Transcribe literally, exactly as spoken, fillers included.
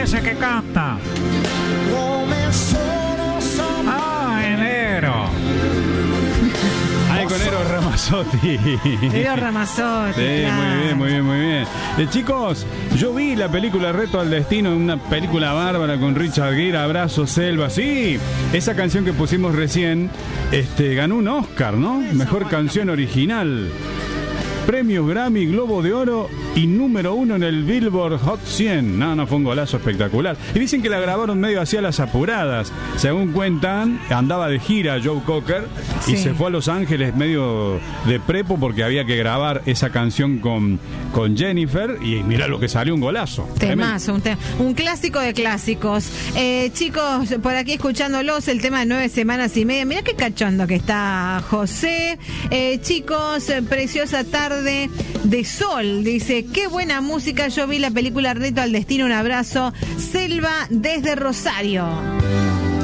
ese que canta? Ah, enero. Ahí con Eros Ramazzotti. Eros Ramazzotti. Sí, claro. muy bien, muy bien, muy bien. Eh, chicos, yo vi la película Reto al Destino, una película bárbara con Richard Gere, Abrazo Selva. Sí, esa canción que pusimos recién este, ganó un Oscar, ¿no? Eso, Mejor bueno. canción original. Premios Grammy, Globo de Oro y número uno en el Billboard Hot cien. No, no, fue un golazo espectacular. Y dicen que la grabaron medio hacia las apuradas. Según cuentan, andaba de gira Joe Cocker y Sí. se fue a Los Ángeles medio de prepo porque había que grabar esa canción con, con Jennifer. Y mirá lo que salió, un golazo. Temazo, un, te- un clásico de clásicos. Eh, chicos, por aquí escuchándolos, el tema de nueve semanas y media. Mirá qué cachondo que está José. Eh, chicos, eh, preciosa tarde de sol. Dice, qué buena música. Yo vi la película Reto al Destino. Un abrazo. Selva desde Rosario.